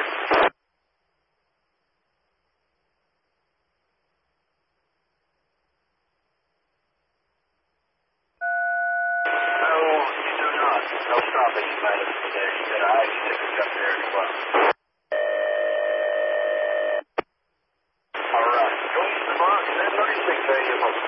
No, you do not. No stopping matters today. That I actually picked up there as well. All right. Going to the box, 36 variable.